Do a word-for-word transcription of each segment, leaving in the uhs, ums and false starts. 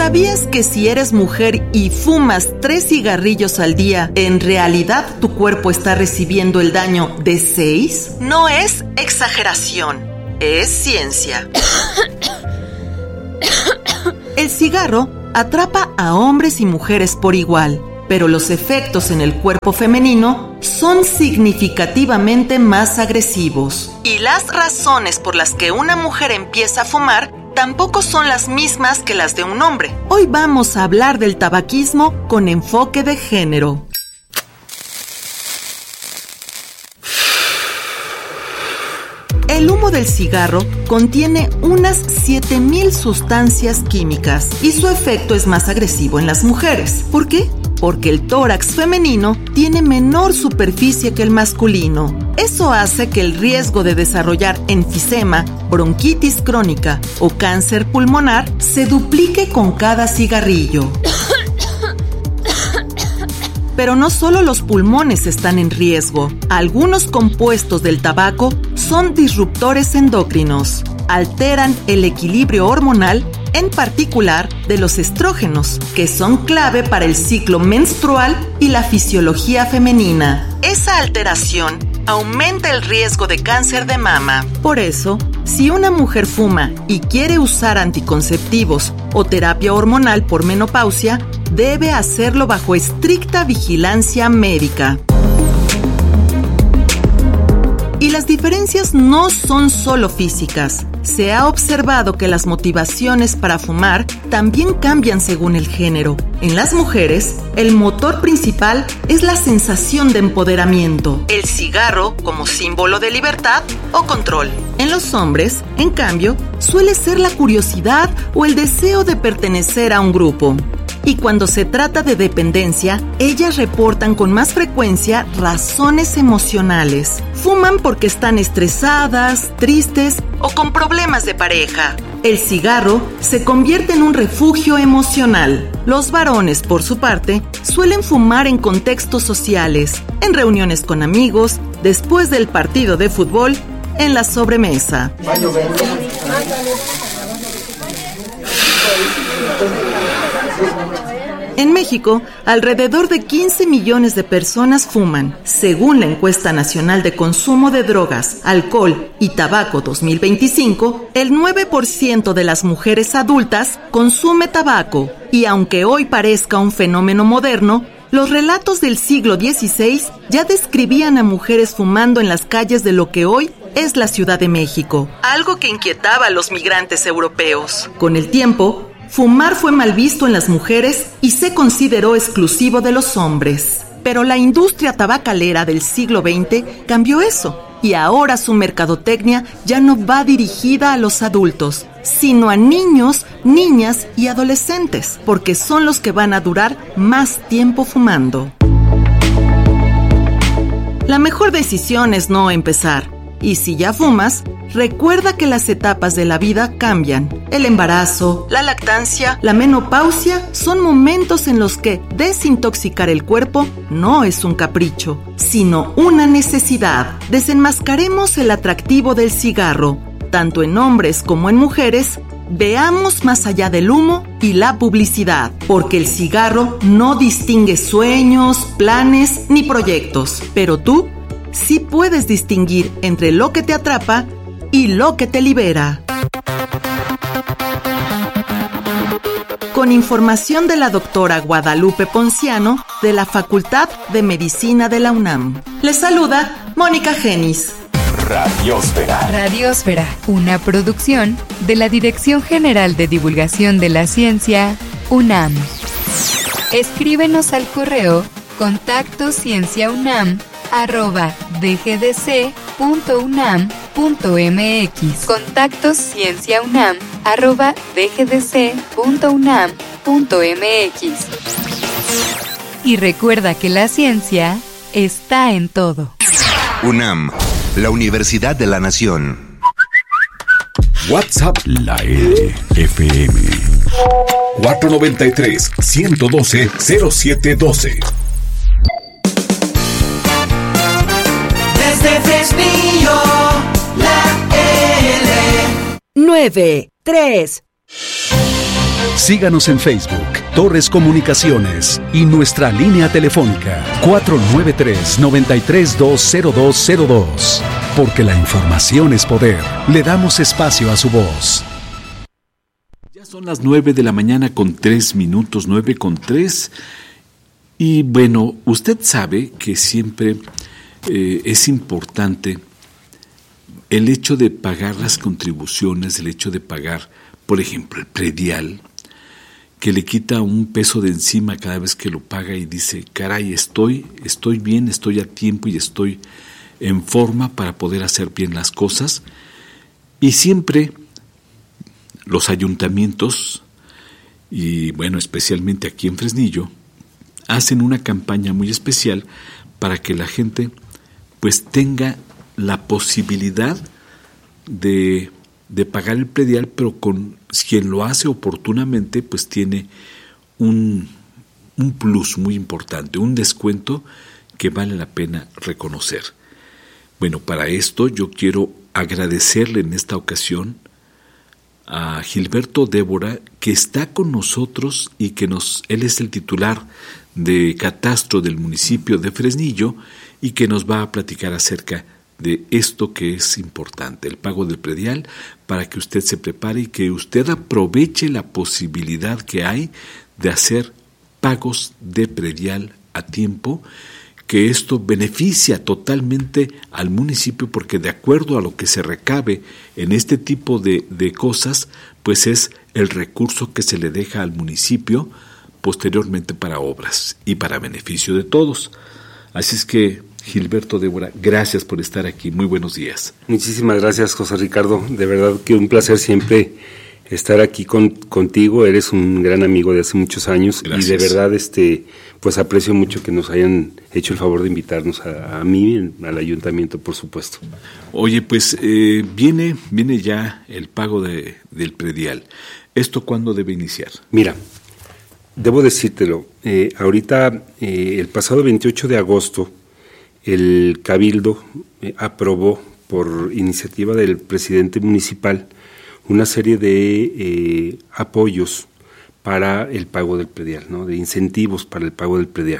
¿Sabías que si eres mujer y fumas tres cigarrillos al día, en realidad tu cuerpo está recibiendo el daño de seis? No es exageración, es ciencia. El cigarro atrapa a hombres y mujeres por igual, pero los efectos en el cuerpo femenino son significativamente más agresivos. Y las razones por las que una mujer empieza a fumar tampoco son las mismas que las de un hombre. Hoy vamos a hablar del tabaquismo con enfoque de género. El humo del cigarro contiene unas siete mil sustancias químicas y su efecto es más agresivo en las mujeres. ¿Por qué? Porque el tórax femenino tiene menor superficie que el masculino. Eso hace que el riesgo de desarrollar enfisema, bronquitis crónica o cáncer pulmonar se duplique con cada cigarrillo. Pero no solo los pulmones están en riesgo. Algunos compuestos del tabaco son disruptores endocrinos. Alteran el equilibrio hormonal, en particular de los estrógenos, que son clave para el ciclo menstrual y la fisiología femenina. Esa alteración aumenta el riesgo de cáncer de mama. Por eso, si una mujer fuma y quiere usar anticonceptivos o terapia hormonal por menopausia, debe hacerlo bajo estricta vigilancia médica. Y las diferencias no son solo físicas. Se ha observado que las motivaciones para fumar también cambian según el género. En las mujeres, el motor principal es la sensación de empoderamiento, el cigarro como símbolo de libertad o control. En los hombres, en cambio, suele ser la curiosidad o el deseo de pertenecer a un grupo. Y cuando se trata de dependencia, ellas reportan con más frecuencia razones emocionales. Fuman porque están estresadas, tristes o con problemas de pareja. El cigarro se convierte en un refugio emocional. Los varones, por su parte, suelen fumar en contextos sociales, en reuniones con amigos, después del partido de fútbol, en la sobremesa. En México, alrededor de quince millones de personas fuman. Según la Encuesta Nacional de Consumo de Drogas, Alcohol y Tabaco dos mil veinticinco, el nueve por ciento de las mujeres adultas consume tabaco. Y aunque hoy parezca un fenómeno moderno, los relatos del siglo dieciséis ya describían a mujeres fumando en las calles de lo que hoy es la Ciudad de México, algo que inquietaba a los migrantes europeos. Con el tiempo, fumar fue mal visto en las mujeres y se consideró exclusivo de los hombres. Pero la industria tabacalera del siglo veinte cambió eso, y ahora su mercadotecnia ya no va dirigida a los adultos, sino a niños, niñas y adolescentes, porque son los que van a durar más tiempo fumando. La mejor decisión es no empezar. Y si ya fumas, recuerda que las etapas de la vida cambian. El embarazo, la lactancia, la menopausia son momentos en los que desintoxicar el cuerpo no es un capricho, sino una necesidad. Desenmascaremos el atractivo del cigarro, tanto en hombres como en mujeres. Veamos más allá del humo y la publicidad, porque el cigarro no distingue sueños, planes ni proyectos, pero tú sí puedes distinguir entre lo que te atrapa y lo que te libera. Con información de la doctora Guadalupe Ponciano de la Facultad de Medicina de la UNAM. Les saluda Mónica Genis. Radiósfera. Radiósfera, una producción de la Dirección General de Divulgación de la Ciencia, UNAM. Escríbenos al correo contacto cienciaunam arroba dgdc punto unam punto mx. Contacto cienciaunam arroba dgdc punto unam punto mx. Y recuerda que la ciencia está en todo. UNAM, la Universidad de la Nación. WhatsApp La L F M cuatro noventa y tres, ciento doce, cero siete doce. Desde Fresnillo, la L. nueve, tres. Síganos en Facebook, Torres Comunicaciones, y nuestra línea telefónica cuatro nueve tres, nueve tres dos, cero dos cero dos. Porque la información es poder. Le damos espacio a su voz. Ya son las nueve de la mañana con tres minutos, nueve con tres. Y bueno, usted sabe que siempre eh, es importante el hecho de pagar las contribuciones, el hecho de pagar, por ejemplo, el predial, que le quita un peso de encima cada vez que lo paga y dice, caray, estoy, estoy bien, estoy a tiempo y estoy en forma para poder hacer bien las cosas. Y siempre los ayuntamientos, y bueno, especialmente aquí en Fresnillo, hacen una campaña muy especial para que la gente pues tenga la posibilidad de, de pagar el predial, pero con quien lo hace oportunamente pues tiene un, un plus muy importante, un descuento que vale la pena reconocer. Bueno, para esto yo quiero agradecerle en esta ocasión a Gilberto Débora, que está con nosotros y que nos, él es el titular de Catastro del municipio de Fresnillo y que nos va a platicar acerca de esto que es importante, el pago del predial, para que usted se prepare y que usted aproveche la posibilidad que hay de hacer pagos de predial a tiempo, que esto beneficia totalmente al municipio, porque de acuerdo a lo que se recabe en este tipo de, de cosas, pues es el recurso que se le deja al municipio posteriormente para obras y para beneficio de todos. Así es que, Gilberto Débora, gracias por estar aquí. Muy buenos días. Muchísimas gracias, José Ricardo. De verdad que un placer siempre estar aquí con, contigo. Eres un gran amigo de hace muchos años. Gracias. Y de verdad, este, pues aprecio mucho que nos hayan hecho el favor de invitarnos a, a mí, al ayuntamiento, por supuesto. Oye, pues eh, viene, viene ya el pago de, del predial. ¿Esto cuándo debe iniciar? Mira, debo decírtelo. Eh, ahorita, eh, el pasado veintiocho de agosto, el Cabildo eh, aprobó por iniciativa del presidente municipal una serie de eh, apoyos para el pago del predial, ¿no? De incentivos para el pago del predial.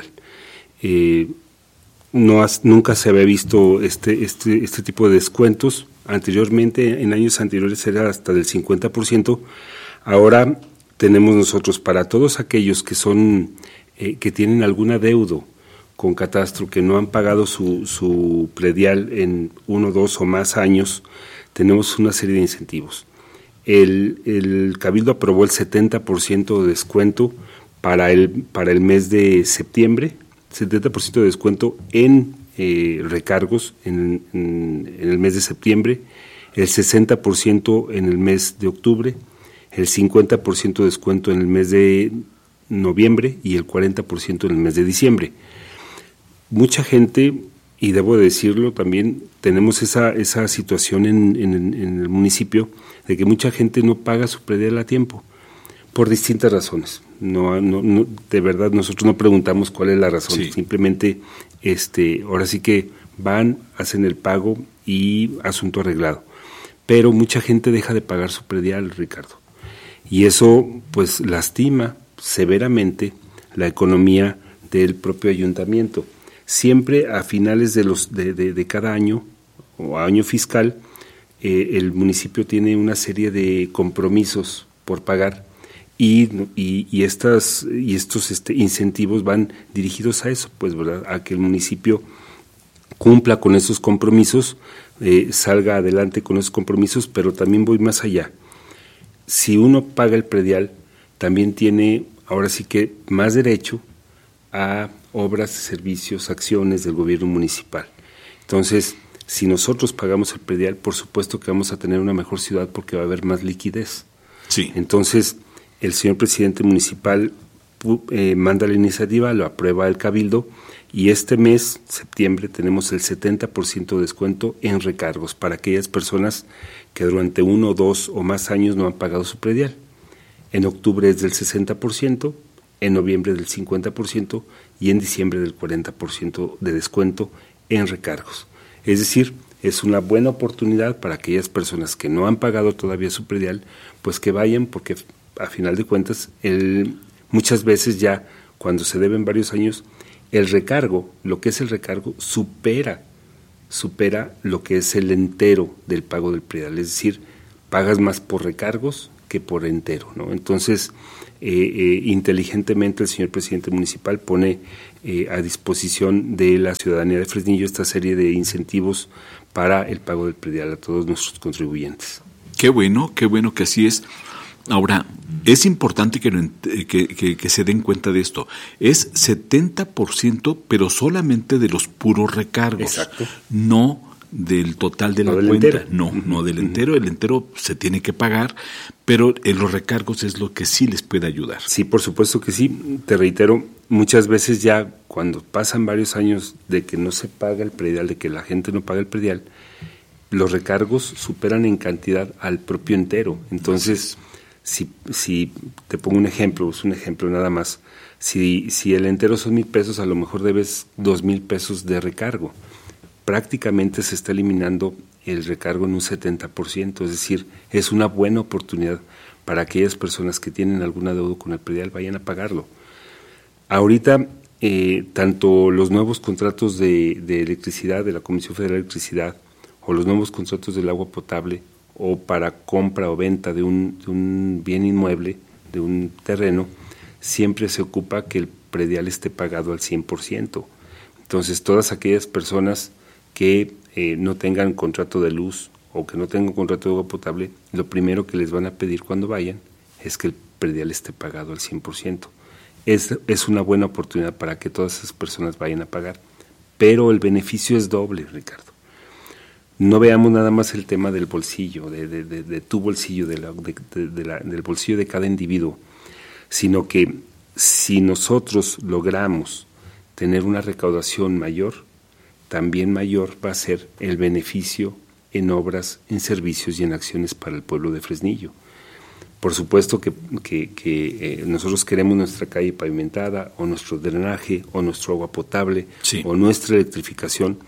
Eh, no has, nunca se había visto este, este, este tipo de descuentos. Anteriormente, en años anteriores era hasta del cincuenta por ciento. Ahora tenemos nosotros para todos aquellos que son eh, que tienen algún adeudo con Catastro, que no han pagado su, su predial en uno, dos o más años, tenemos una serie de incentivos. El, el Cabildo aprobó el setenta por ciento de descuento para el, para el mes de septiembre, setenta por ciento de descuento en eh, recargos en, en, en el mes de septiembre, el sesenta por ciento en el mes de octubre, el cincuenta por ciento de descuento en el mes de noviembre y el cuarenta por ciento en el mes de diciembre. Mucha gente, y debo decirlo también, tenemos esa, esa situación en, en, en el municipio de que mucha gente no paga su predial a tiempo, por distintas razones. No, no, no, de verdad, nosotros no preguntamos cuál es la razón, sí. Simplemente, este, ahora sí que van, hacen el pago y asunto arreglado. Pero mucha gente deja de pagar su predial, Ricardo. Y eso, pues, lastima severamente la economía del propio ayuntamiento. Siempre a finales de los de, de, de cada año o año fiscal, eh, el municipio tiene una serie de compromisos por pagar y, y, y estas y estos este, incentivos van dirigidos a eso, pues, ¿verdad? A que el municipio cumpla con esos compromisos, eh, salga adelante con esos compromisos, pero también voy más allá. Si uno paga el predial, también tiene ahora sí que más derecho a obras, servicios, acciones del gobierno municipal. Entonces, si nosotros pagamos el predial, por supuesto que vamos a tener una mejor ciudad porque va a haber más liquidez. Sí. Entonces, el señor presidente municipal eh, manda la iniciativa, lo aprueba el Cabildo y este mes, septiembre, tenemos el setenta por ciento de descuento en recargos para aquellas personas que durante uno, dos o más años no han pagado su predial. En octubre es del sesenta por ciento, en noviembre del cincuenta por ciento y en diciembre del cuarenta por ciento de descuento en recargos. Es decir, es una buena oportunidad para aquellas personas que no han pagado todavía su predial, pues que vayan porque a final de cuentas, el, muchas veces ya cuando se deben varios años, el recargo, lo que es el recargo, supera, supera lo que es el entero del pago del predial, es decir, pagas más por recargos que por entero, ¿no? Entonces, eh, eh, inteligentemente el señor presidente municipal pone eh, a disposición de la ciudadanía de Fresnillo esta serie de incentivos para el pago del predial a todos nuestros contribuyentes. Qué bueno, qué bueno que así es. Ahora, es importante que, que, que, que se den cuenta de esto. Es setenta por ciento, pero solamente de los puros recargos. Exacto. No del total de no la cuenta. Entero. No, uh-huh. no del entero. El entero se tiene que pagar, pero en los recargos es lo que sí les puede ayudar. Sí, por supuesto que sí. Te reitero, muchas veces ya cuando pasan varios años de que no se paga el predial, de que la gente no paga el predial, los recargos superan en cantidad al propio entero. Entonces, si, si te pongo un ejemplo, es un ejemplo nada más, si, si el entero son mil pesos, a lo mejor debes dos mil pesos de recargo. Prácticamente se está eliminando el recargo en un setenta por ciento, es decir, es una buena oportunidad para aquellas personas que tienen algún adeudo con el predial, vayan a pagarlo. Ahorita, eh, tanto los nuevos contratos de, de electricidad, de la Comisión Federal de Electricidad, o los nuevos contratos del agua potable, o para compra o venta de un, de un bien inmueble, de un terreno, siempre se ocupa que el predial esté pagado al cien por ciento. Entonces, todas aquellas personas que eh, no tengan contrato de luz o que no tengan contrato de agua potable, lo primero que les van a pedir cuando vayan es que el predial esté pagado al cien por ciento. Es, es una buena oportunidad para que todas esas personas vayan a pagar, pero el beneficio es doble, Ricardo. No veamos nada más el tema del bolsillo, de, de, de, de tu bolsillo, de la, de, de, de la, del bolsillo de cada individuo, sino que si nosotros logramos tener una recaudación mayor, también mayor va a ser el beneficio en obras, en servicios y en acciones para el pueblo de Fresnillo. Por supuesto que, que, que eh, nosotros queremos nuestra calle pavimentada, o nuestro drenaje, o nuestro agua potable, sí, o nuestra electrificación,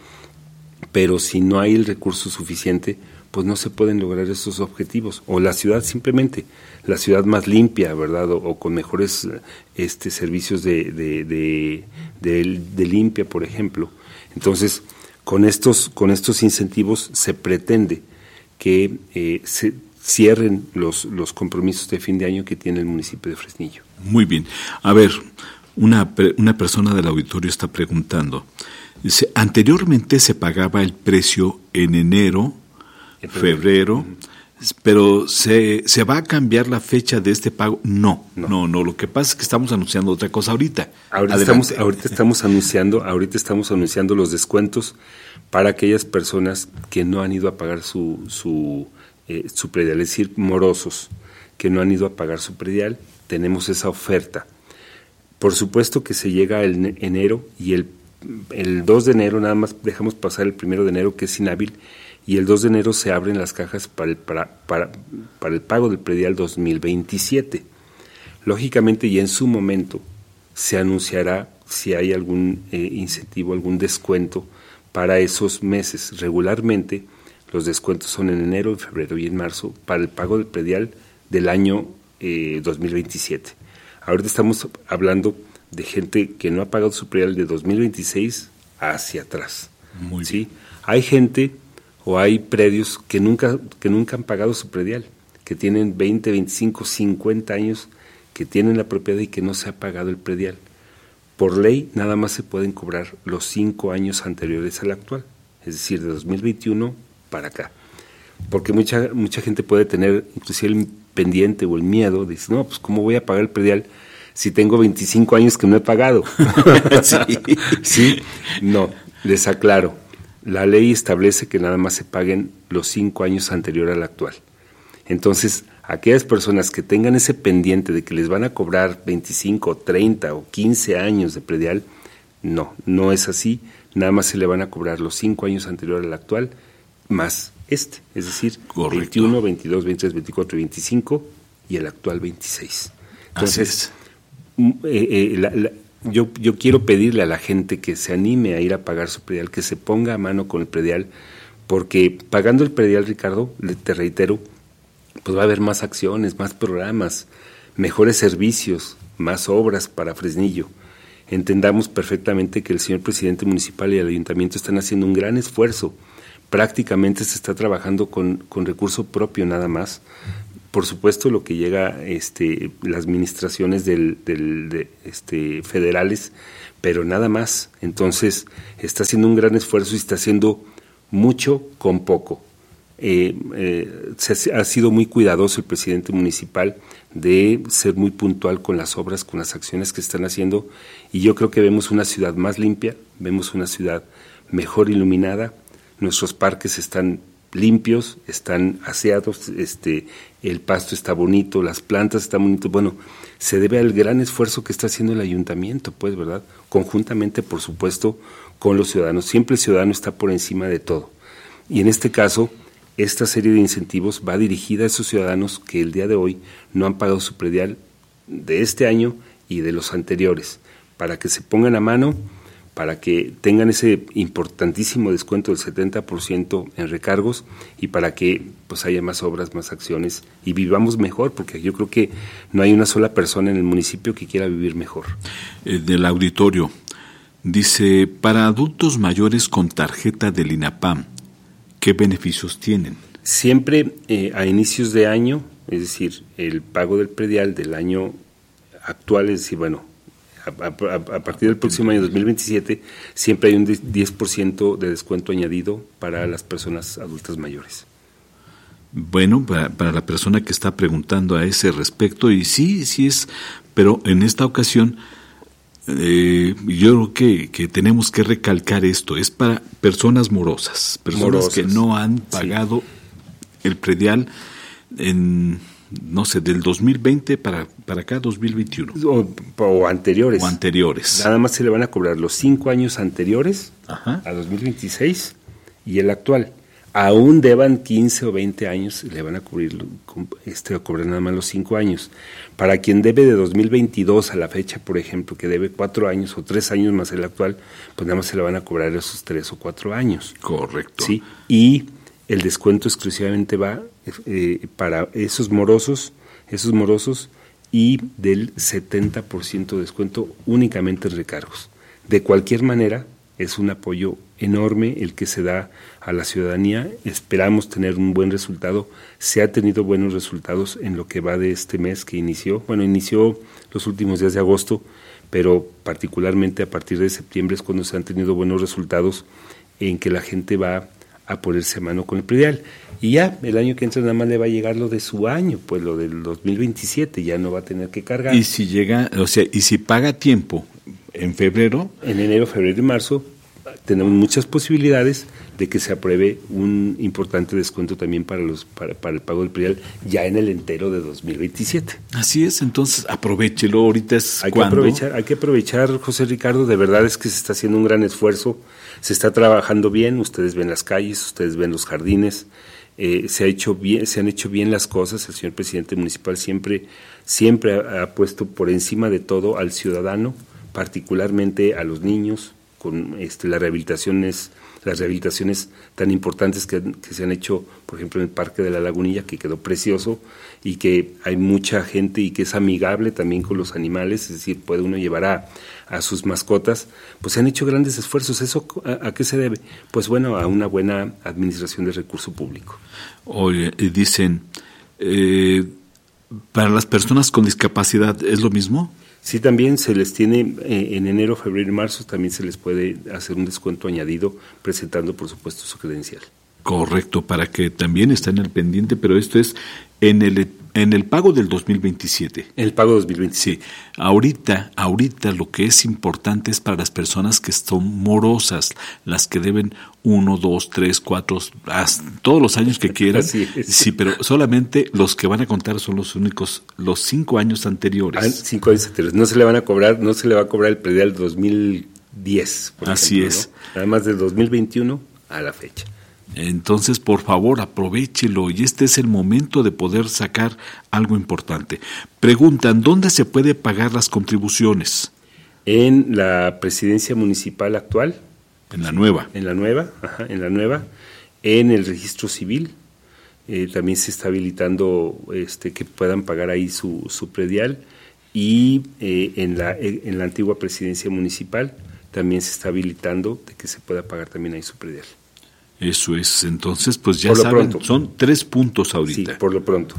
pero si no hay el recurso suficiente, pues no se pueden lograr esos objetivos. O la ciudad simplemente, la ciudad más limpia, ¿verdad? O, o con mejores este, servicios de, de, de, de, de limpia, por ejemplo. Entonces, con estos, con estos incentivos se pretende que eh, se cierren los, los compromisos de fin de año que tiene el municipio de Fresnillo. Muy bien. A ver, una, una persona del auditorio está preguntando. Dice, anteriormente se pagaba el precio en enero, en febrero, uh-huh, pero se, ¿se va a cambiar la fecha de este pago? No, no, no, no. Lo que pasa es que estamos anunciando otra cosa ahorita. Ahorita estamos, ahorita estamos anunciando, ahorita estamos anunciando los descuentos para aquellas personas que no han ido a pagar su su eh, su predial, es decir, morosos, que no han ido a pagar su predial. Tenemos esa oferta. Por supuesto que se llega el enero y el el dos de enero, nada más dejamos pasar el primero de enero, que es inhábil, y el dos de enero se abren las cajas para el, para, para, para el pago del predial dos mil veintisiete. Lógicamente, y en su momento se anunciará si hay algún eh, incentivo, algún descuento para esos meses. Regularmente los descuentos son en enero, en febrero y en marzo para el pago del predial del año eh, dos mil veintisiete. Ahorita estamos hablando de gente que no ha pagado su predial de dos mil veintiséis hacia atrás. Muy ¿sí? bien. Hay gente o hay predios que nunca, que nunca han pagado su predial, que tienen veinte, veinticinco, cincuenta años, que tienen la propiedad y que no se ha pagado el predial. Por ley, nada más se pueden cobrar los cinco años anteriores al actual, es decir, de dos mil veintiuno para acá. Porque mucha, mucha gente puede tener inclusive el pendiente o el miedo, dice, no, pues ¿cómo voy a pagar el predial si tengo veinticinco años que no he pagado? sí. sí, no, les aclaro, la ley establece que nada más se paguen los cinco años anterior al actual. Entonces, aquellas personas que tengan ese pendiente de que les van a cobrar veinticinco, treinta o quince años de predial, no, no es así, nada más se le van a cobrar los cinco años anterior al actual, más este, es decir, correcto, veintiuno, veintidós, veintitrés, veinticuatro y veinticinco, y el actual veintiséis. Entonces, Eh, eh, la, la, yo, yo quiero pedirle a la gente que se anime a ir a pagar su predial, que se ponga a mano con el predial, porque pagando el predial, Ricardo, te reitero, pues va a haber más acciones, más programas. mejores servicios, más obras para Fresnillo. Entendamos perfectamente que el señor presidente municipal y el ayuntamiento están haciendo un gran esfuerzo. Prácticamente se está trabajando con, con recurso propio nada más. Por supuesto, lo que llega, este, las administraciones del, del, de, este, federales, pero nada más. Entonces, está haciendo un gran esfuerzo y está haciendo mucho con poco. Eh, eh, se ha sido muy cuidadoso el presidente municipal de ser muy puntual con las obras, con las acciones que están haciendo, y yo creo que vemos una ciudad más limpia, vemos una ciudad mejor iluminada, nuestros parques están limpios, están aseados, este, el pasto está bonito, las plantas están bonitas. Bueno, se debe al gran esfuerzo que está haciendo el ayuntamiento, pues, ¿verdad? Conjuntamente, por supuesto, con los ciudadanos. Siempre el ciudadano está por encima de todo. Y en este caso, esta serie de incentivos va dirigida a esos ciudadanos que el día de hoy no han pagado su predial de este año y de los anteriores, para que se pongan a mano, para que tengan ese importantísimo descuento del setenta por ciento en recargos y para que pues haya más obras, más acciones y vivamos mejor, porque yo creo que no hay una sola persona en el municipio que quiera vivir mejor. Eh, del auditorio, dice, para adultos mayores con tarjeta del INAPAM, ¿qué beneficios tienen? Siempre eh, a inicios de año, es decir, el pago del predial del año actual, es decir, bueno, a, a, a partir del próximo año dos mil veintisiete, siempre hay un diez por ciento de descuento añadido para las personas adultas mayores. Bueno, para, para la persona que está preguntando a ese respecto, y sí, sí es, pero en esta ocasión Eh, yo creo que, que tenemos que recalcar esto, es para personas morosas, personas morosas. que no han pagado sí. el predial en, no sé, del dos mil veinte para, para acá, dos mil veintiuno. O, o anteriores. O anteriores. Nada más se le van a cobrar los cinco años anteriores Ajá. a dos mil veintiséis y el actual. Aún deban quince o veinte años, le van a cubrir, este, a cobrar nada más los cinco años. Para quien debe de dos mil veintidós a la fecha, por ejemplo, que debe cuatro años o tres años más el actual, pues nada más se le van a cobrar esos tres o cuatro años. Correcto. Sí, y el descuento exclusivamente va eh, para esos morosos, esos morosos y del setenta por ciento de descuento únicamente en recargos. De cualquier manera, es un apoyo enorme el que se da a la ciudadanía. Esperamos tener un buen resultado. Se ha tenido buenos resultados en lo que va de este mes que inició. Bueno, inició los últimos días de agosto, pero particularmente a partir de septiembre es cuando se han tenido buenos resultados en que la gente va a ponerse a mano con el predial. Y ya, el año que entra nada más le va a llegar lo de su año, pues lo del dos mil veintisiete, ya no va a tener que cargar. Y si llega, o sea, y si paga a tiempo, en febrero. En enero, febrero y marzo tenemos muchas posibilidades de que se apruebe un importante descuento también para los para, para el pago del predial ya en el entero de dos mil veintisiete. Así es, entonces aprovechelo, ahorita es hay cuando. Que aprovechar, hay que aprovechar, José Ricardo, de verdad es que se está haciendo un gran esfuerzo, se está trabajando bien, ustedes ven las calles, ustedes ven los jardines, eh, se ha hecho bien, se han hecho bien las cosas, el señor presidente municipal siempre, siempre ha, ha puesto por encima de todo al ciudadano, particularmente a los niños, con este, las rehabilitaciones, las rehabilitaciones tan importantes que, que se han hecho, por ejemplo, en el Parque de la Lagunilla, que quedó precioso, y que hay mucha gente y que es amigable también con los animales, es decir, puede uno llevar a, a sus mascotas, pues se han hecho grandes esfuerzos. ¿Eso a, a qué se debe? Pues bueno, a una buena administración del recurso público. Oye, dicen, eh, para las personas con discapacidad, ¿es lo mismo? Sí, también se les tiene, eh, en enero, febrero y marzo, también se les puede hacer un descuento añadido, presentando, por supuesto, su credencial. Correcto, para que también estén al pendiente, pero esto es en el en el pago del dos mil veintisiete. El pago dos mil veintisiete. Sí, ahorita, ahorita lo que es importante es para las personas que son morosas, las que deben uno, dos, tres, cuatro, todos los años que quieran. Así es. Sí, pero solamente los que van a contar son los únicos, los cinco años anteriores. Ah, cinco años anteriores. No se le van a cobrar, no se le va a cobrar el predial dos mil diez. Por Así ejemplo, es. ¿no? Además del dos mil veintiuno a la fecha. Entonces, por favor, aprovéchelo y este es el momento de poder sacar algo importante. Preguntan, ¿dónde se puede pagar las contribuciones? En la presidencia municipal actual. En la nueva. En la nueva, ajá, en la nueva, en el registro civil, eh, también se está habilitando este, que puedan pagar ahí su, su predial, y eh, en, la, en la antigua presidencia municipal también se está habilitando de que se pueda pagar también ahí su predial. Eso es, entonces, pues ya Por lo saben, pronto. son tres puntos ahorita. Sí, por lo pronto.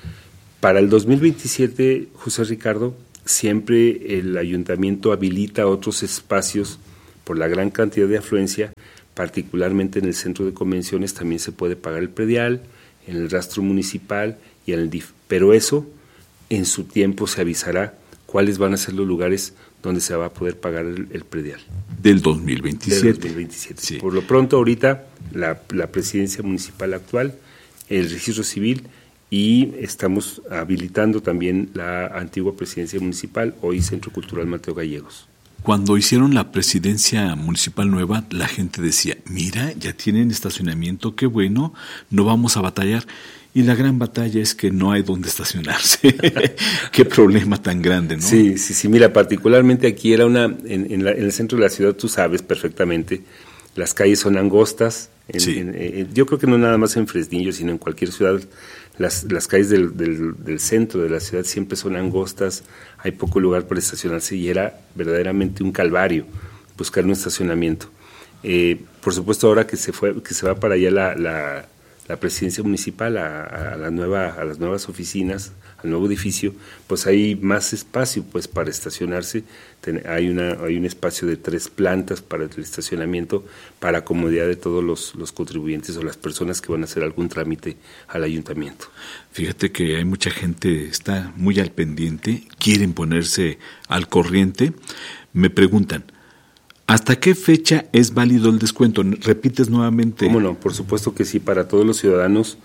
Para el dos mil veintisiete, José Ricardo, siempre el ayuntamiento habilita otros espacios por la gran cantidad de afluencia, particularmente en el centro de convenciones también se puede pagar el predial, en el rastro municipal y en el D I F. Pero eso, en su tiempo se avisará cuáles van a ser los lugares donde se va a poder pagar el, el predial. Del dos mil veintisiete. Del dos mil veintisiete. Sí. Por lo pronto, ahorita, la, la presidencia municipal actual, el registro civil, y estamos habilitando también la antigua presidencia municipal, hoy Centro Cultural Mateo Gallegos. Cuando hicieron la presidencia municipal nueva, la gente decía, mira, ya tienen estacionamiento, qué bueno, no vamos a batallar. Y la gran batalla es que no hay donde estacionarse. Qué problema tan grande, ¿no? Sí, sí, sí. Mira, particularmente aquí era una, en, en, la, en el centro de la ciudad, tú sabes perfectamente, las calles son angostas. En, sí. en, en, yo creo que no nada más en Fresnillo, sino en cualquier ciudad, las, las calles del, del, del centro de la ciudad siempre son angostas, hay poco lugar para estacionarse y era verdaderamente un calvario buscar un estacionamiento. Eh, por supuesto, ahora que se fue, que se va para allá la, la la presidencia municipal a, a la nueva a las nuevas oficinas, al nuevo edificio, pues hay más espacio pues para estacionarse. Ten, hay una hay un espacio de tres plantas para el estacionamiento, para comodidad de todos los, los contribuyentes o las personas que van a hacer algún trámite al ayuntamiento. Fíjate que hay mucha gente, está muy al pendiente, quieren ponerse al corriente. Me preguntan, ¿hasta qué fecha es válido el descuento? ¿Repites nuevamente? ¿Cómo no? Por supuesto que sí, para todos los ciudadanos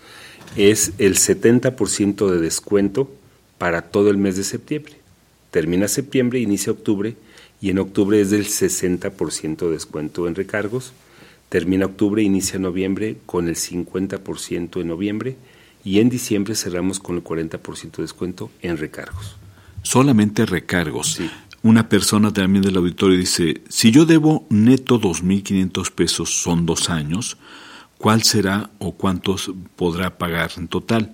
es el setenta por ciento de descuento para todo el mes de septiembre. Termina septiembre, inicia octubre, y en octubre es del sesenta por ciento de descuento en recargos. Termina octubre, inicia noviembre con el cincuenta por ciento en noviembre, y en diciembre cerramos con el cuarenta por ciento de descuento en recargos. Solamente recargos. Sí. Una persona también del auditorio dice, si yo debo neto dos mil quinientos pesos, son dos años, ¿cuál será o cuántos podrá pagar en total?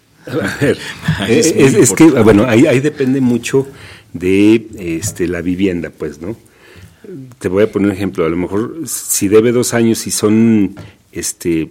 A ver, es, es, es que, bueno, ahí, ahí depende mucho de este, la vivienda, pues, ¿no? Te voy a poner un ejemplo, a lo mejor si debe dos años y son, este...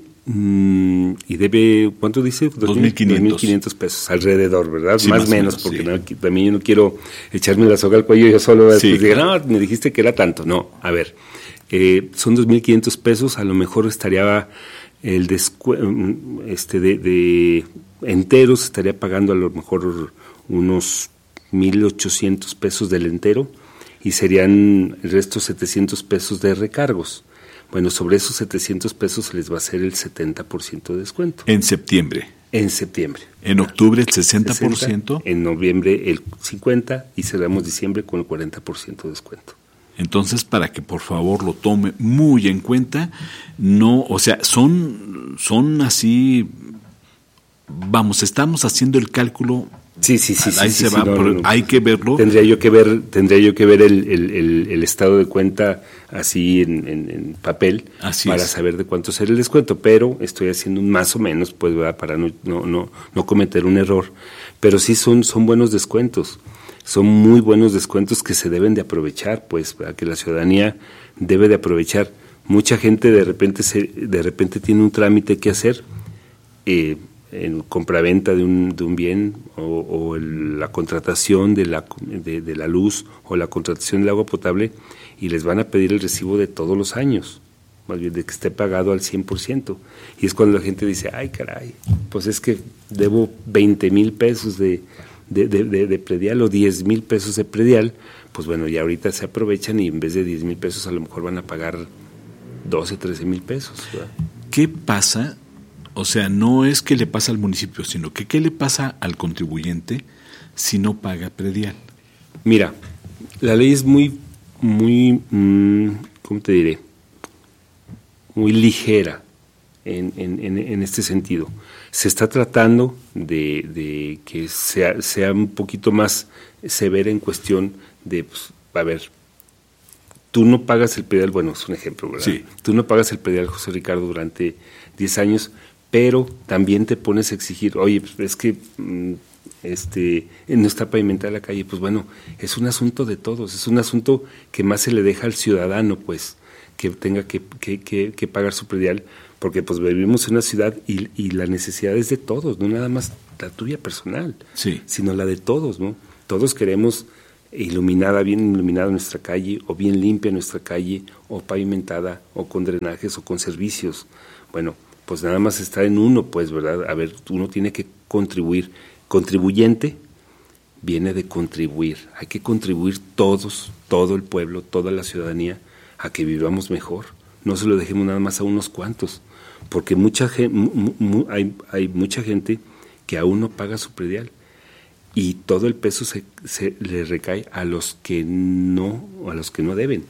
Mm, y debe, ¿cuánto dice? dos mil quinientos pesos alrededor, ¿verdad? Sí, más o menos, menos, porque sí. no, también yo no quiero echarme la soga al cuello yo solo después sí, diga, claro. No, me dijiste que era tanto. No, a ver, eh, son dos mil quinientos pesos, a lo mejor estaría el descuento este de, de enteros, estaría pagando a lo mejor unos mil ochocientos pesos del entero y serían el resto setecientos pesos de recargos. Bueno, sobre esos setecientos pesos se les va a hacer el setenta por ciento de descuento. En septiembre. En septiembre. En octubre el sesenta por ciento. sesenta, en noviembre el cincuenta por ciento y cerramos diciembre con el cuarenta por ciento de descuento. Entonces, para que por favor lo tome muy en cuenta, no, o sea, son, son así, vamos, estamos haciendo el cálculo. Sí, sí, sí. Ahí sí, se sí, va, sí, no, pero no, no. hay que verlo. Tendría yo que ver, tendría yo que ver el, el, el, el estado de cuenta así en, en, en papel así para es. saber de cuánto será el descuento, pero estoy haciendo un más o menos, pues, ¿verdad? Para no, no, no, no cometer un error. Pero sí son, son buenos descuentos, son muy buenos descuentos que se deben de aprovechar, pues, ¿verdad? Que la ciudadanía debe de aprovechar. Mucha gente de repente se, de repente tiene un trámite que hacer, eh, en compraventa de un, de un bien o, o el, la contratación de la, de, de la luz o la contratación del agua potable y les van a pedir el recibo de todos los años, más bien de que esté pagado al cien por ciento. Y es cuando la gente dice, ay caray, pues es que debo veinte mil pesos de, de, de, de, de predial o diez mil pesos de predial, pues bueno, ya ahorita se aprovechan y en vez de diez mil pesos a lo mejor van a pagar doce, trece mil pesos, ¿verdad? ¿Qué pasa? O sea, no es que le pasa al municipio, sino que qué le pasa al contribuyente si no paga predial. Mira, la ley es muy, muy, mmm, ¿cómo te diré? Muy ligera en, en, en, en este sentido. Se está tratando de, de que sea, sea un poquito más severa en cuestión de, pues, a ver, tú no pagas el predial, bueno, es un ejemplo, ¿verdad? Sí. Tú no pagas el predial, José Ricardo, durante diez años, pero también te pones a exigir, oye, pues es que mm, este no está pavimentada la calle, pues bueno, es un asunto de todos, es un asunto que más se le deja al ciudadano, pues, que tenga que, que, que, que pagar su predial, porque pues vivimos en una ciudad y, y la necesidad es de todos, no nada más la tuya personal, sí, sino la de todos, ¿no? Todos queremos iluminada, bien iluminada nuestra calle, o bien limpia nuestra calle, o pavimentada, o con drenajes, o con servicios. Bueno, pues nada más está en uno, pues, ¿verdad? A ver, uno tiene que contribuir. Contribuyente viene de contribuir. Hay que contribuir todos, todo el pueblo, toda la ciudadanía, a que vivamos mejor. No se lo dejemos nada más a unos cuantos, porque mucha gente, mu, mu, hay, hay mucha gente que aún no paga su predial y todo el peso se, se le recae a los que no, a los que no deben,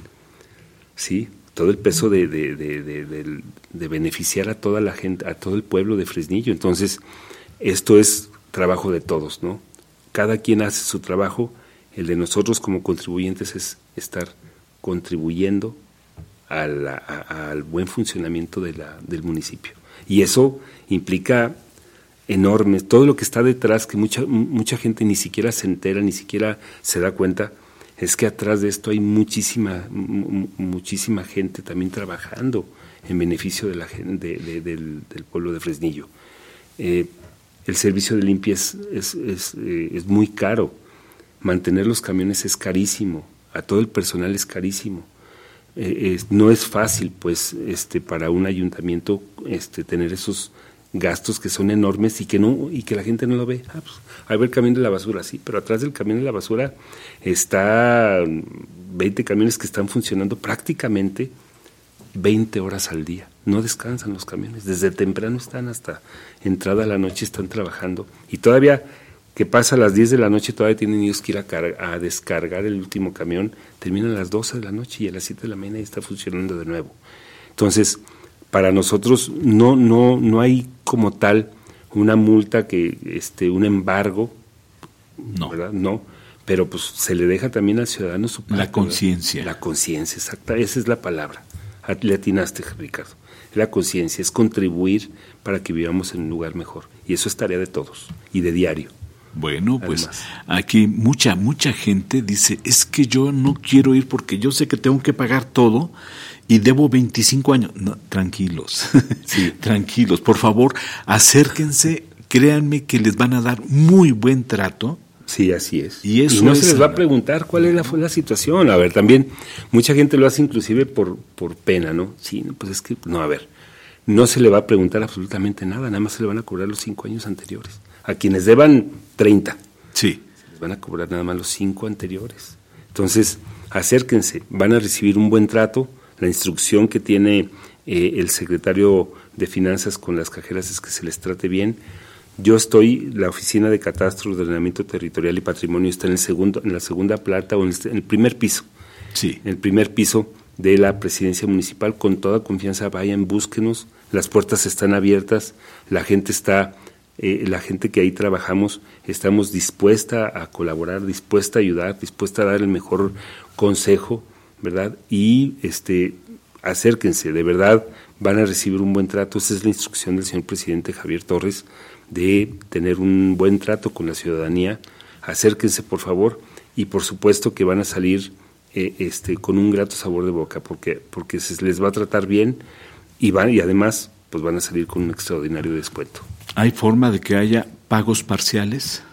sí, todo el peso de, de, de, de, de, de beneficiar a toda la gente, a todo el pueblo de Fresnillo. Entonces, esto es trabajo de todos, ¿no? Cada quien hace su trabajo. El de nosotros como contribuyentes es estar contribuyendo a la, a, al buen funcionamiento de la, del municipio. Y eso implica enormes, todo lo que está detrás, que mucha mucha gente ni siquiera se entera, ni siquiera se da cuenta, es que atrás de esto hay muchísima m- muchísima gente también trabajando en beneficio de la gente, de, de, del, del pueblo de Fresnillo. Eh, el servicio de limpia es, es, es, eh, es muy caro, mantener los camiones es carísimo, a todo el personal es carísimo. Eh, es, no es fácil, pues, este, para un ayuntamiento este, tener esos gastos que son enormes y que no y que la gente no lo ve. Ah, pues, a ver el camión de la basura, sí, pero atrás del camión de la basura está veinte camiones que están funcionando prácticamente veinte horas al día. No descansan los camiones, desde temprano están hasta entrada a la noche están trabajando y todavía que pasa a las diez de la noche todavía tienen ellos que ir a, car- a descargar el último camión, terminan a las doce de la noche y a las siete de la mañana ya está funcionando de nuevo. Entonces, para nosotros no no no hay como tal una multa, que este un embargo, no, ¿verdad? No, pero pues se le deja también al ciudadano su parte, la conciencia. La conciencia, exacta, esa es la palabra. Le atinaste, Ricardo. La conciencia es contribuir para que vivamos en un lugar mejor. Y eso es tarea de todos y de diario. Bueno, pues Además, aquí mucha, mucha gente dice, es que yo no quiero ir porque yo sé que tengo que pagar todo y debo veinticinco años. No, tranquilos, sí. tranquilos, por favor, acérquense, créanme que les van a dar muy buen trato. Sí, así es. Y, eso y no es, se les va a preguntar cuál es la, fue la situación. A ver, también mucha gente lo hace inclusive por, por pena, ¿no? Sí, pues es que, no, a ver, no se le va a preguntar absolutamente nada, nada más se le van a cobrar los cinco años anteriores. A quienes deban treinta, sí, se les van a cobrar nada más los cinco anteriores. Entonces, acérquense, van a recibir un buen trato. La instrucción que tiene eh, el secretario de Finanzas con las cajeras es que se les trate bien. Yo estoy, la oficina de Catastro, Ordenamiento Territorial y Patrimonio está en el segundo, en la segunda planta o en el, en el primer piso. Sí. En el primer piso de la presidencia municipal. Con toda confianza vayan, búsquenos, las puertas están abiertas, la gente está, eh, la gente que ahí trabajamos, estamos dispuesta a colaborar, dispuesta a ayudar, dispuesta a dar el mejor consejo, ¿verdad? Y este acérquense, de verdad van a recibir un buen trato. Esa es la instrucción del señor presidente Javier Torres, de tener un buen trato con la ciudadanía. Acérquense, por favor, y por supuesto que van a salir eh, este con un grato sabor de boca, porque porque se les va a tratar bien y van y además pues van a salir con un extraordinario descuento. ¿Hay forma de que haya pagos parciales?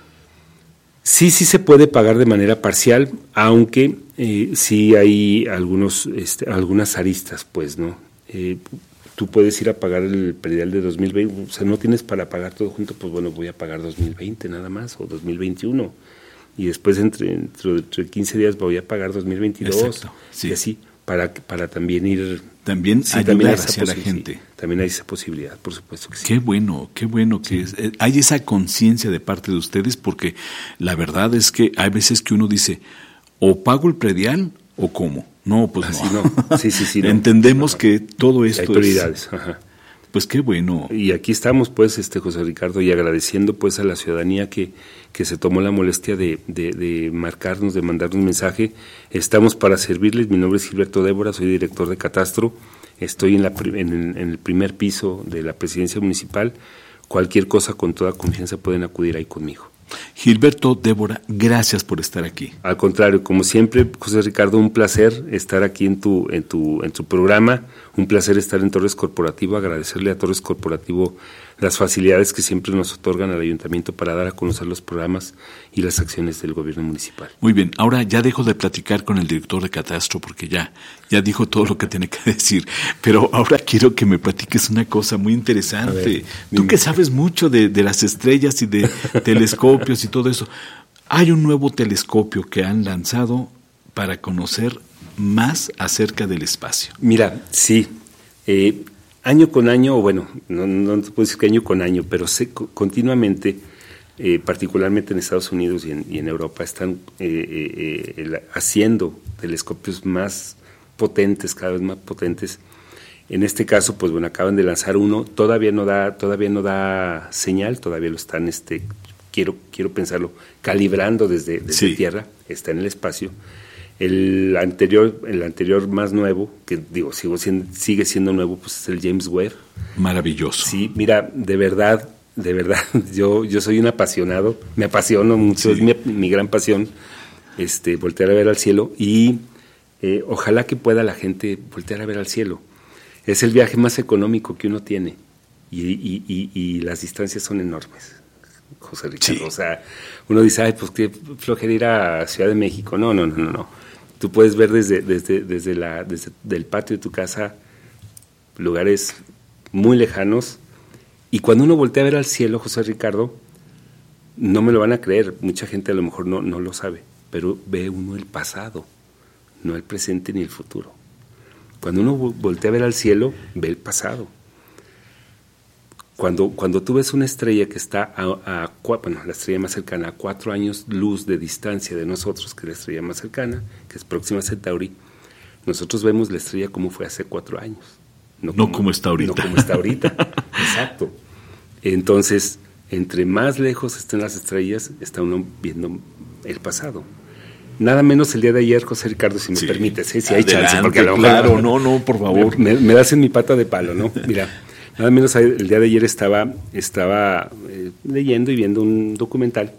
Sí, sí se puede pagar de manera parcial, aunque eh, sí hay algunos este, algunas aristas, pues, ¿no? Eh, tú puedes ir a pagar el predial de dos mil veinte, o sea, no tienes para pagar todo junto, pues bueno, voy a pagar dos mil veinte nada más, o dos mil veintiuno, y después entre, entre, entre quince días voy a pagar dos mil veintidós, exacto, sí. Y así, para, para también ir... También sí, ayudar también hacia la gente. Sí, también hay esa posibilidad, por supuesto que sí. Qué bueno, qué bueno que es, eh, hay esa conciencia de parte de ustedes, porque la verdad es que hay veces que uno dice, o pago el predial, o cómo. No, pues Así no. no. Sí, sí, sí, no. Entendemos no. que todo esto hay prioridades, es... ajá. Pues qué bueno. Y aquí estamos, pues, este José Ricardo, y agradeciendo pues a la ciudadanía que, que se tomó la molestia de, de, de marcarnos, de mandarnos un mensaje. Estamos para servirles. Mi nombre es Gilberto Débora, soy director de Catastro. Estoy en, la, en, en el primer piso de la presidencia municipal. Cualquier cosa, con toda confianza, pueden acudir ahí conmigo. Gilberto, Débora, gracias por estar aquí. Al contrario, como siempre, José Ricardo, un placer estar aquí en tu, en tu, en tu programa, un placer estar en Torres Corporativo, agradecerle a Torres Corporativo las facilidades que siempre nos otorgan al ayuntamiento para dar a conocer los programas y las acciones del gobierno municipal. Muy bien, ahora ya dejo de platicar con el director de Catastro porque ya, ya dijo todo lo que tiene que decir, pero ahora quiero que me platiques una cosa muy interesante. Ver, Tú que sabes mucho de, de las estrellas y de telescopios y todo eso, hay un nuevo telescopio que han lanzado para conocer más acerca del espacio. Mira, sí, eh, año con año, o bueno, no, no te puedo decir que año con año, pero sé, continuamente, eh, particularmente en Estados Unidos y en, y en Europa, están eh, eh, eh, haciendo telescopios más potentes, cada vez más potentes. En este caso, pues bueno, acaban de lanzar uno, todavía no da, todavía no da señal, todavía lo están, este, quiero, quiero pensarlo, calibrando desde, desde sí. tierra, está en el espacio. El anterior, el anterior más nuevo, que digo, sigo siendo, sigue siendo nuevo, pues es el James Webb. Maravilloso. Sí, mira, de verdad, de verdad, yo, yo soy un apasionado, me apasiono mucho, sí. es mi, mi gran pasión, este, voltear a ver al cielo y eh, ojalá que pueda la gente voltear a ver al cielo. Es el viaje más económico que uno tiene y, y, y, y las distancias son enormes, José Ricardo. Sí. O sea, uno dice, ay, pues qué flojera ir a Ciudad de México. No, no, no, no, no. Tú puedes ver desde, desde, desde, la, desde el patio de tu casa lugares muy lejanos y cuando uno voltea a ver al cielo, José Ricardo, no me lo van a creer, mucha gente a lo mejor no, no lo sabe, pero ve uno el pasado, no el presente ni el futuro. Cuando uno voltea a ver al cielo, ve el pasado. Cuando, cuando tú ves una estrella que está a, a, bueno, la estrella más cercana a cuatro años luz de distancia de nosotros, que es la estrella más cercana, que es Próxima Centauri, nosotros vemos la estrella como fue hace cuatro años. No como, no como está ahorita. No como está ahorita, exacto. Entonces, entre más lejos estén las estrellas, está uno viendo el pasado. Nada menos el día de ayer, José Ricardo, si me sí. permites, ¿eh? Si hay Adelante, chance. Porque a lo mejor, claro, no, no, por favor. Me, me das en mi pata de palo, ¿no? Mira. Nada menos el día de ayer estaba, estaba eh, leyendo y viendo un documental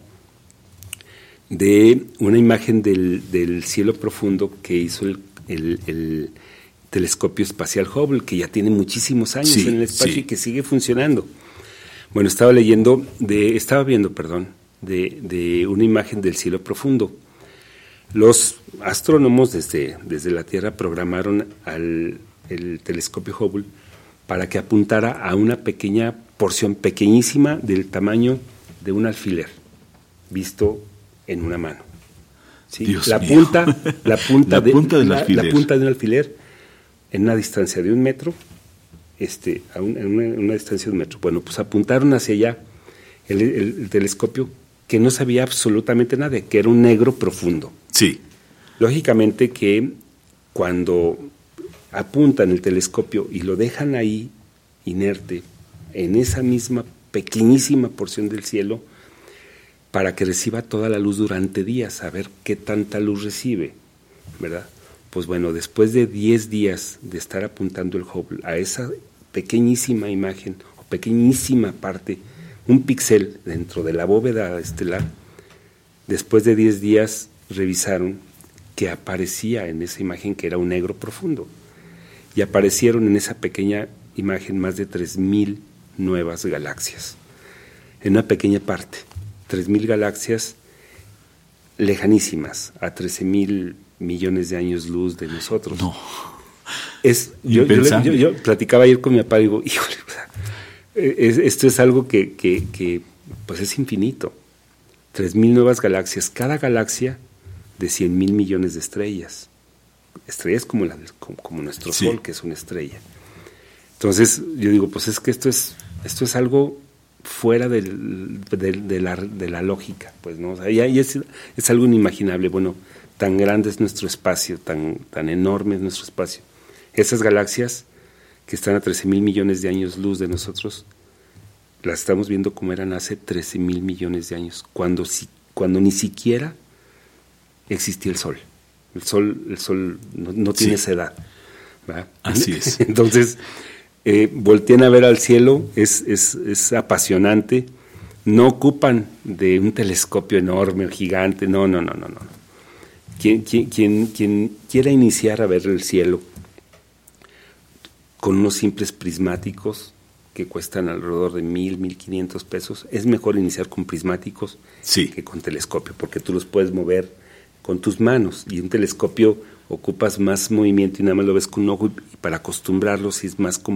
de una imagen del, del cielo profundo que hizo el, el, el telescopio espacial Hubble, que ya tiene muchísimos años sí, en el espacio sí. y que sigue funcionando. Bueno, estaba leyendo, de, estaba viendo, perdón, de, de una imagen del cielo profundo. Los astrónomos desde, desde la Tierra programaron al el telescopio Hubble para que apuntara a una pequeña porción, pequeñísima, del tamaño de un alfiler, visto en una mano. ¿Sí? Dios la, mío. punta, la, punta la de, punta del la, alfiler. La punta de un alfiler en una distancia de un metro, este, a un, en, una, en una distancia de un metro. Bueno, pues apuntaron hacia allá el, el, el telescopio que no sabía absolutamente nada, que era un negro profundo. Sí. Lógicamente que cuando apuntan el telescopio y lo dejan ahí inerte en esa misma pequeñísima porción del cielo para que reciba toda la luz durante días, a ver qué tanta luz recibe, ¿verdad? Pues bueno, después de diez días de estar apuntando el Hubble a esa pequeñísima imagen o pequeñísima parte, un píxel dentro de la bóveda estelar, después de diez días revisaron que aparecía en esa imagen que era un negro profundo. Y aparecieron en esa pequeña imagen más de tres mil nuevas galaxias. En una pequeña parte, tres mil galaxias lejanísimas, a trece mil millones de años luz de nosotros. No. Es, yo, yo, yo, yo platicaba ayer con mi papá y digo, híjole, es, esto es algo que, que, que pues es infinito. tres mil nuevas galaxias, cada galaxia de cien mil millones de estrellas. Estrellas como, la, como, como nuestro sí. Sol, que es una estrella. Entonces, yo digo, pues es que esto es, esto es algo fuera del, de, de, la, de la lógica, pues, ¿no? O sea, ya, ya es, es algo inimaginable. Bueno, tan grande es nuestro espacio, tan, tan enorme es nuestro espacio. Esas galaxias que están a trece mil millones de años luz de nosotros, las estamos viendo como eran hace trece mil millones de años, cuando, si, cuando ni siquiera existía el Sol. El Sol, el sol no, no tiene sí. esa edad. ¿verdad? Así es. Entonces, eh, volteen a ver al cielo, es, es, es apasionante. No ocupan de un telescopio enorme o gigante, no, no, no, no, no. Quien, quien, quien, quien quiera iniciar a ver el cielo con unos simples prismáticos que cuestan alrededor de mil, mil quinientos pesos, es mejor iniciar con prismáticos sí. que con telescopio, porque tú los puedes mover con tus manos, y un telescopio ocupas más movimiento y nada más lo ves con un ojo, y para acostumbrarlo sí es más complicado.